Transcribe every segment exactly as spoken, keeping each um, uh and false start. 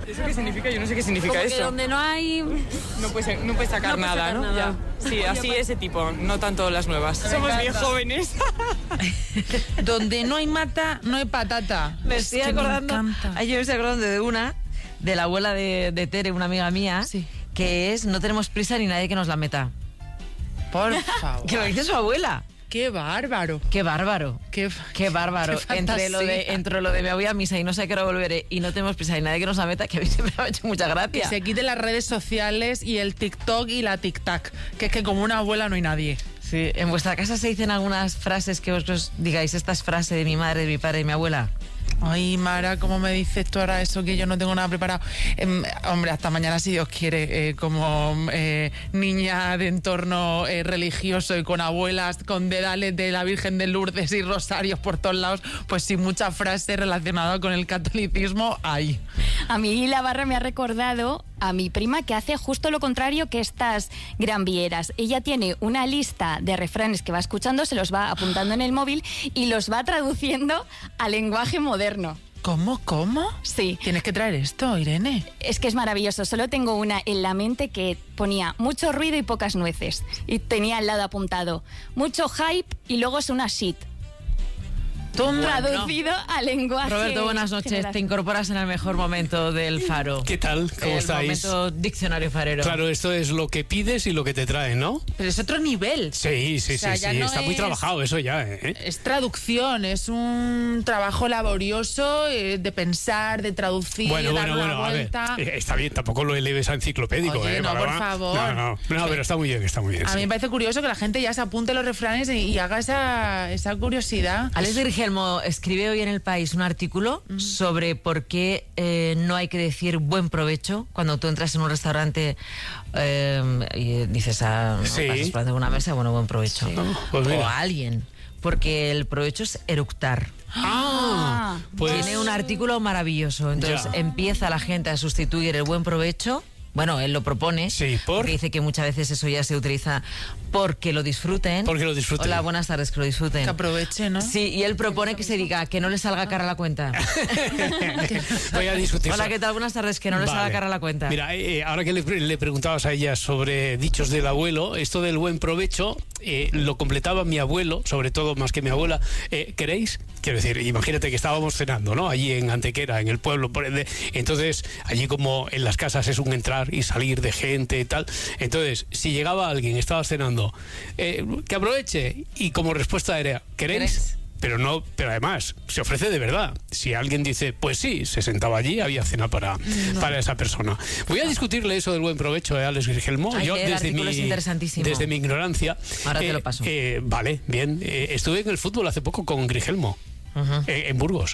¿Eso qué significa? Yo no sé qué significa Como eso. que donde no hay... No puedes, no puedes sacar No puedes nada, sacar ¿no? nada. Ya. Sí, así ese tipo, no tanto las nuevas. Somos bien jóvenes. Donde no hay mata, no hay patata. Me Es estoy que acordando, Me encanta. ayer me estoy acordando de una, de la abuela de, de Tere, una amiga mía, Sí. que es no tenemos prisa ni nadie que nos la meta. Por favor. Que lo dice su abuela. Qué bárbaro. Qué bárbaro. Qué, Qué bárbaro. qué entre, lo de, fantasía. entre lo de me voy a misa y no sé a qué hora volveré y no tenemos prisa ni nadie que nos la meta, que a mí siempre me ha hecho mucha Que gracia. se quiten las redes sociales y el TikTok y la tic-tac. Que es que como una abuela no hay nadie. Sí. ¿En vuestra casa se dicen algunas frases que vosotros digáis, esta es frase de mi madre, de mi padre y mi abuela? Ay, Mara, ¿cómo me dices tú ahora eso que yo no tengo nada preparado? Eh, hombre, hasta mañana si Dios quiere, eh, como eh, niña de entorno eh, religioso y con abuelas, con dedales de la Virgen de Lourdes y rosarios por todos lados, pues sí, muchas frases relacionadas con el catolicismo hay. A mí la barra me ha recordado a mi prima que hace justo lo contrario que estas granvieras. Ella tiene una lista de refranes que va escuchando, se los va apuntando en el móvil y los va traduciendo al lenguaje moderno. ¿Cómo, cómo? Sí. Tienes que traer esto, Irene. Es que es maravilloso. Solo tengo una en la mente que ponía mucho ruido y pocas nueces. Y tenía al lado apuntado mucho hype y luego es una shit. Traducido al lenguaje. Roberto, buenas noches. general. Te incorporas en el mejor momento del Faro. ¿Qué tal? ¿Cómo el estáis? momento diccionario farero. Claro, esto es lo que pides y lo que te traen, ¿no? Pero es otro nivel. Sí, sí, O sea, sí, ya sí. no Está muy es- trabajado eso ya, ¿eh? Es traducción, es un trabajo laborioso eh, de pensar, de traducir, Bueno, dar bueno, una bueno, a ver. vuelta. eh, Está bien, tampoco lo eleves a enciclopédico, Oye, ¿eh? no, Bárbara? por favor. No, no, no, pero está muy bien, está muy bien. A sí. mí me parece curioso que la gente ya se apunte los refranes y, y haga esa, esa curiosidad. Alex Virgelmo escribe hoy en El País un artículo sobre por qué eh, no hay que decir buen provecho cuando tú entras en un restaurante eh, y dices a no, Sí. pasas por una mesa, bueno, buen provecho. Pues o mira. a alguien. Porque el provecho es eructar. Ah, pues... Tiene un artículo maravilloso. Entonces Ya. empieza la gente a sustituir el buen provecho. Bueno, él lo propone. Sí, ¿por? Porque dice que muchas veces eso ya se utiliza porque lo disfruten. Porque lo disfruten. Hola, buenas tardes, que lo disfruten. Que aproveche, ¿no? Sí, y él propone que se diga que no le salga cara a la cuenta. Voy a discutir. Hola, ¿qué tal? Buenas tardes, que no le salga Vale. cara a la cuenta. Mira, eh, ahora que le, le preguntabas a ella sobre dichos del abuelo, esto del buen provecho eh, lo completaba mi abuelo, sobre todo más que mi abuela. Eh, ¿Queréis? Quiero decir, imagínate que estábamos cenando, ¿no? Allí en Antequera, en el pueblo. Por ende. Entonces, allí como en las casas es un entrar y salir de gente y tal. Entonces, si llegaba alguien, estaba cenando, eh, que aproveche. Y como respuesta era, ¿queréis? ¿Queréis? Pero no, pero además, se ofrece de verdad. Si alguien dice, pues sí, se sentaba allí, había cena para, No. para esa persona. Voy a discutirle eso del buen provecho a Alex Virgelmo. Ay, Yo el desde artículo mi, es interesantísimo. desde mi ignorancia. Ahora te eh, lo paso. eh, vale, bien. Eh, estuve en el fútbol hace poco con Grigelmo, Ujú. eh, en Burgos.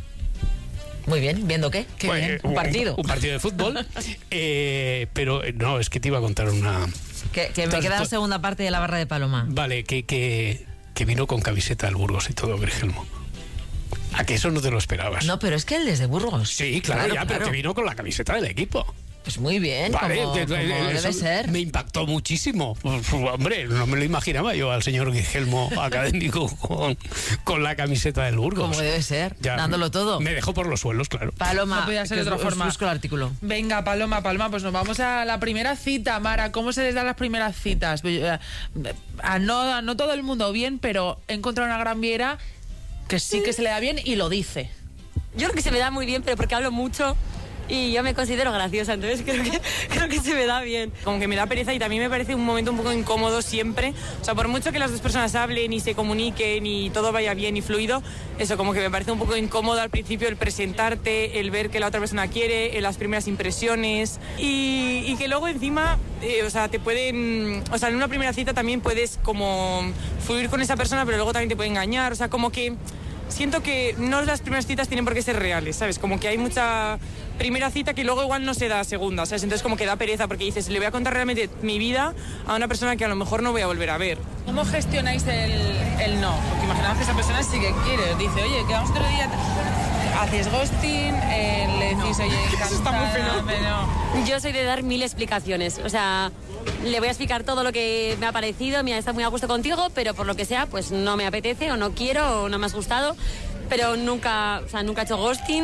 Muy bien, ¿viendo qué? Qué Pues, bien. eh, Un partido. Un, partido de fútbol. eh, pero eh, no, es que te iba a contar una... Que, que me Entonces, queda la tú- segunda parte de la barra de Paloma. Vale, que, que, que vino con camiseta al Burgos y todo, Grigelmo. ¿A que eso no te lo esperabas? No, pero es que él desde Burgos. Sí, claro, ya, pero que vino con la camiseta del equipo. Pues muy bien, Vale, como, de- como de- debe eso ser. me impactó muchísimo. Uf, hombre, no me lo imaginaba yo al señor Guillermo académico con, con la camiseta del Burgos. Como debe ser, Ya, dándolo todo. Me dejó por los suelos, claro. Paloma, No podía ser que de otra os- forma. os busco el artículo. Venga, Paloma, Paloma, pues nos vamos a la primera cita, Mara. ¿Cómo se les dan las primeras citas? Pues, eh, A no, a no todo el mundo bien, pero he encontrado una gran viera que sí que se le da bien y lo dice. Yo creo que se me da muy bien, pero porque hablo mucho y yo me considero graciosa, entonces creo que, creo que se me da bien. Como que me da pereza y también me parece un momento un poco incómodo siempre. O sea, por mucho que las dos personas hablen y se comuniquen y todo vaya bien y fluido, eso como que me parece un poco incómodo al principio el presentarte, el ver que la otra persona quiere, eh, las primeras impresiones y, y que luego encima, eh, o sea, te pueden... O sea, en una primera cita también puedes como fluir con esa persona, pero luego también te puede engañar. O sea, como que... Siento que no las primeras citas tienen por qué ser reales, ¿sabes? Como que hay mucha primera cita que luego igual no se da segunda, ¿sabes? Entonces como que da pereza porque dices, le voy a contar realmente mi vida a una persona que a lo mejor no voy a volver a ver. ¿Cómo gestionáis el, el no? Porque imaginamos que esa persona sí que quiere. Dice, oye, quedamos otro día... Haces ghosting, eh, le decís, oye, Eso está muy feo. encantada, pero... Yo soy de dar mil explicaciones, o sea, le voy a explicar todo lo que me ha parecido, mira, está muy a gusto contigo, pero por lo que sea, pues no me apetece o no quiero o no me has gustado. Pero nunca, o sea, nunca he hecho ghosting,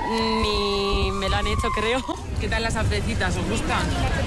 ni me lo han hecho, creo. ¿Qué tal las apecitas? ¿Os gustan?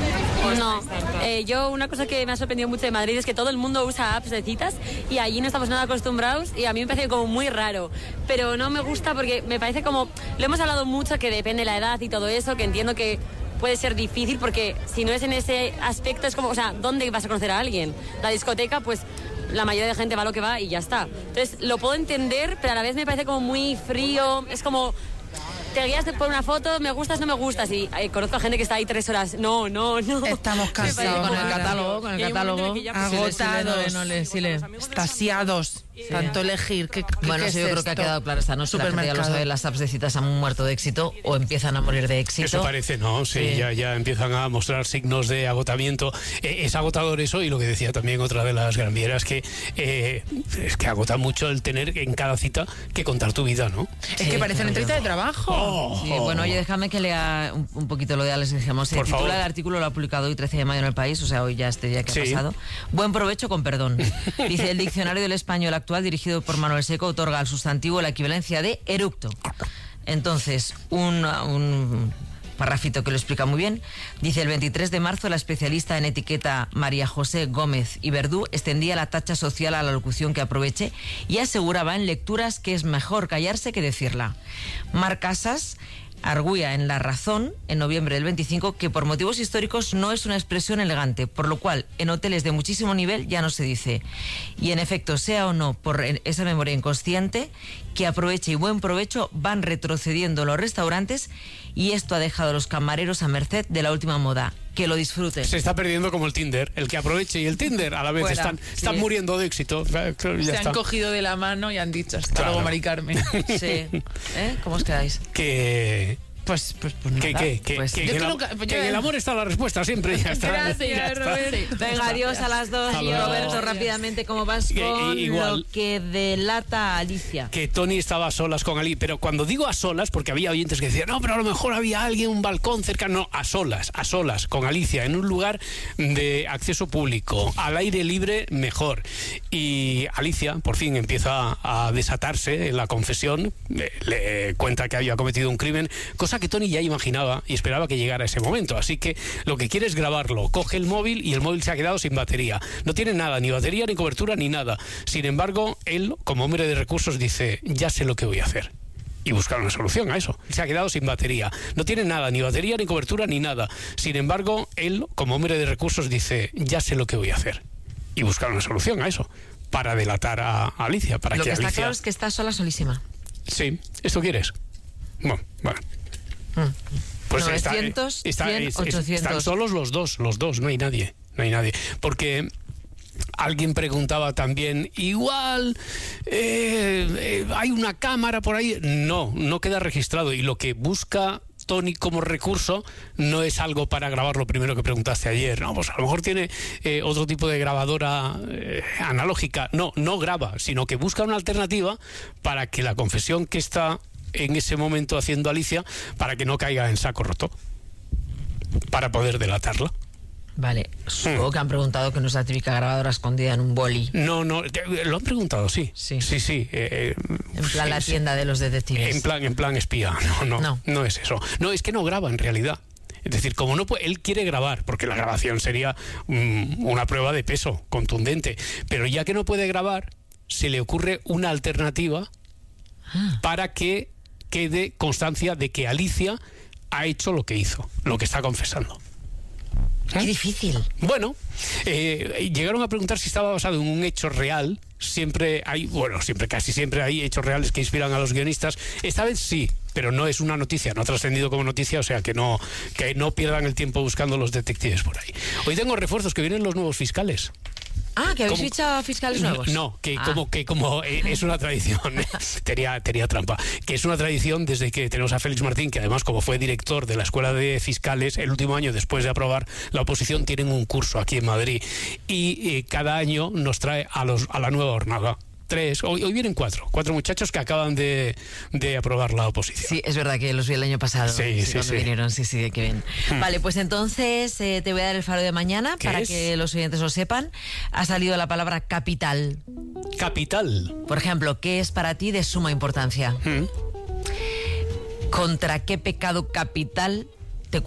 No, eh, yo una cosa que me ha sorprendido mucho de Madrid es que todo el mundo usa apps de citas y allí no estamos nada acostumbrados y a mí me parece como muy raro, pero no me gusta porque me parece como, lo hemos hablado mucho que depende de la edad y todo eso, que entiendo que puede ser difícil porque si no es en ese aspecto es como, o sea, ¿dónde vas a conocer a alguien? La discoteca, pues la mayoría de gente va a lo que va y ya está. Entonces lo puedo entender, pero a la vez me parece como muy frío, es como... Te guías por una foto, me gustas, no me gustas. Y eh, conozco a gente que está ahí tres horas. No, no, no. Estamos cansados. Con el catálogo, con el catálogo. Agotados, no le, sí le. Extasiados. Sí. Tanto elegir. ¿Qué, qué, bueno, qué eso es yo creo esto? que ha quedado claro esta noche. La gente ya lo sabe, las apps de citas han muerto de éxito o empiezan a morir de éxito. Eso parece, ¿no? Sí, sí. Ya, ya empiezan a mostrar signos de agotamiento. Eh, es agotador eso, y lo que decía también otra de las granvieras, que eh, es que agota mucho el tener en cada cita que contar tu vida, ¿no? Es sí, que parece una entrevista de trabajo. Oh, sí, bueno, oye, déjame que lea un, un poquito lo de Alex Gijamos. Se titula el artículo, lo ha publicado hoy trece de mayo en El País, o sea, hoy ya este día que ha sí. pasado. Buen provecho con perdón. Dice, el diccionario del español actual, dirigido por Manuel Seco, otorga al sustantivo la equivalencia de eructo. Entonces, un, un parrafito que lo explica muy bien. Dice, el veintitrés de marzo, la especialista en etiqueta María José Gómez y Verdú extendía la tacha social a la locución que aproveche y aseguraba en lecturas que es mejor callarse que decirla. Mar Casas arguía en La Razón, en noviembre del veinticinco, que por motivos históricos no es una expresión elegante, por lo cual en hoteles de muchísimo nivel ya no se dice. Y en efecto, sea o no por esa memoria inconsciente, que aproveche y buen provecho van retrocediendo los restaurantes, y esto ha dejado a los camareros a merced de la última moda. Que lo disfruten. Se está perdiendo como el Tinder, el que aproveche y el Tinder a la vez. Fuera, están, están sí. muriendo de éxito. Ya se está. Han cogido de la mano y han dicho, hasta claro. luego, Mari Carmen. Sí. ¿Eh? ¿Cómo os quedáis? Que... Pues, pues, pues nada. ¿Qué, qué, qué, pues, que, que, que, nunca, que en el amor está la respuesta siempre. Ya está. Gracias, ya Roberto. Venga, adiós a las dos. Y Roberto, rápidamente, ¿cómo vas con igual, lo que delata a Alicia? Que Tony estaba a solas con Ali, pero cuando digo a solas, porque había oyentes que decían, no, pero a lo mejor había alguien, un balcón cercano. No, a solas, a solas, con Alicia, en un lugar de acceso público, al aire libre, mejor. Y Alicia, por fin, empieza a desatarse en la confesión, le, le cuenta que había cometido un crimen, cosa que Tony ya imaginaba y esperaba que llegara ese momento. Así que lo que quiere es grabarlo. Coge el móvil y el móvil se ha quedado sin batería. No tiene nada, ni batería, ni cobertura, ni nada. Sin embargo, él, como hombre de recursos, dice, ya sé lo que voy a hacer. Y buscar una solución a eso. Se ha quedado sin batería. No tiene nada, ni batería, ni cobertura, ni nada. Sin embargo, él, como hombre de recursos, dice, ya sé lo que voy a hacer. Y buscar una solución a eso. Para delatar a Alicia. Para lo que, que está Alicia... claro es que está sola, solísima. Sí, ¿esto quieres? Bueno, bueno. Pues novecientos, está, está, cien, es, ochocientos. Están solos los dos, los dos, no hay nadie, no hay nadie. Porque alguien preguntaba también, igual eh, eh, hay una cámara por ahí. No, no queda registrado. Y lo que busca Tony como recurso no es algo para grabar lo primero que preguntaste ayer. No, pues a lo mejor tiene eh, otro tipo de grabadora eh, analógica. No, no graba, sino que busca una alternativa para que la confesión que está en ese momento haciendo Alicia, para que no caiga en saco roto, para poder delatarla. Vale, supongo hmm. que han preguntado que no es la típica grabadora escondida en un boli. No, no, lo han preguntado, sí. Sí, sí. sí eh, en plan sí, la tienda sí. de los detectives. En plan, en plan espía. No, no, no, no es eso. No, es que no graba en realidad. Es decir, como no puede, él quiere grabar, porque la grabación sería um, una prueba de peso contundente, pero ya que no puede grabar, se le ocurre una alternativa ah. para que quede constancia de que Alicia ha hecho lo que hizo, lo que está confesando. Qué difícil. Bueno, eh, llegaron a preguntar si estaba basado en un hecho real. Siempre hay, bueno, siempre, casi siempre hay hechos reales que inspiran a los guionistas. Esta vez sí, pero no es una noticia, no ha trascendido como noticia, o sea que no, que no pierdan el tiempo buscando los detectives por ahí. Hoy tengo refuerzos, que vienen los nuevos fiscales. Ah, que habéis fichado fiscales nuevos. No, que ah. como que como eh, es una tradición, tenía, tenía trampa, que es una tradición desde que tenemos a Félix Martín, que además como fue director de la Escuela de Fiscales, el último año después de aprobar la oposición, tienen un curso aquí en Madrid y eh, cada año nos trae a, los, a la nueva hornada. tres, hoy, hoy vienen cuatro, cuatro muchachos que acaban de, de aprobar la oposición. Sí, es verdad que los vi el año pasado. Sí, sí, cuando sí. vinieron, sí, sí, qué bien. Hmm. Vale, pues entonces eh, te voy a dar el faro de mañana para es? que los oyentes lo sepan. Ha salido la palabra capital. Capital. Por ejemplo, ¿qué es para ti de suma importancia? Hmm. ¿Contra qué pecado capital